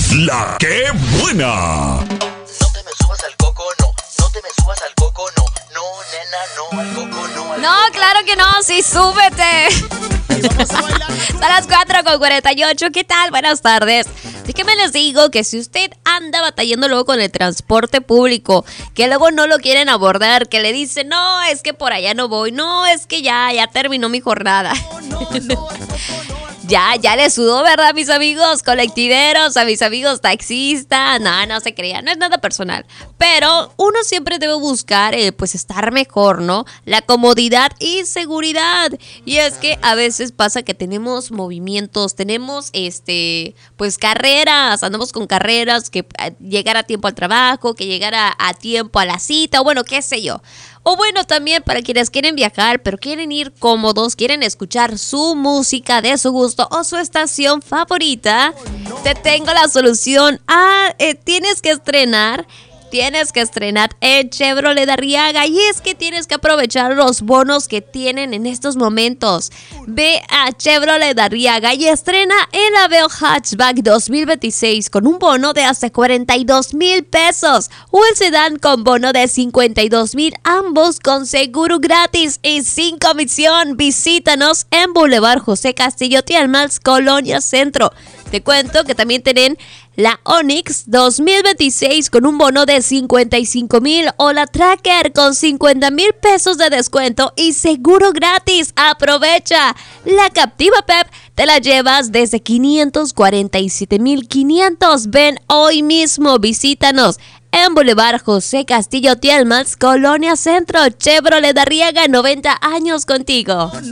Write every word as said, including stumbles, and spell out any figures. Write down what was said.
La que buena. No te me subas al coco, no. No te me subas al coco, no. No, nena, no, al coco, no. Al No, coco. claro que no, sí, súbete. Son las cuatro con cuarenta y ocho, ¿qué tal? Buenas tardes. Déjenme les digo que si usted anda batallando luego con el transporte público, que luego no lo quieren abordar, que le dicen, no, es que por allá no voy, no, es que ya, ya terminó mi jornada. Ya, ya le sudó, ¿verdad, mis amigos colectiveros, a mis amigos taxistas? No, no se crean, no es nada personal. Pero uno siempre debe buscar, eh, pues, estar mejor, ¿no? La comodidad y seguridad. Y es que a veces pasa que tenemos movimientos, tenemos, este, pues, carreras, andamos con carreras, que eh, llegar a tiempo al trabajo, que llegar a, a tiempo a la cita, o bueno, qué sé yo. O bueno, también para quienes quieren viajar, pero quieren ir cómodos, quieren escuchar su música de su gusto o su estación favorita, te tengo la solución. Ah, eh, tienes que estrenar... Tienes que estrenar en Chevrolet Arriaga y es que tienes que aprovechar los bonos que tienen en estos momentos. Ve a Chevrolet Arriaga y estrena el Aveo Hatchback dos mil veintiséis con un bono de hasta cuarenta y dos mil pesos o el sedán con bono de cincuenta y dos mil, ambos con seguro gratis y sin comisión. Visítanos en Boulevard José Castillo Tielmals, Colonia Centro. Te cuento que también tienen la Onix dos mil veintiséis con un bono de cincuenta y cinco mil o la Tracker con cincuenta mil pesos de descuento y seguro gratis. Aprovecha. La Captiva Pep te la llevas desde quinientos cuarenta y siete mil quinientos. Ven hoy mismo, visítanos en Boulevard José Castillo Tielmals, Colonia Centro. Chevrolet Arriaga, noventa años contigo.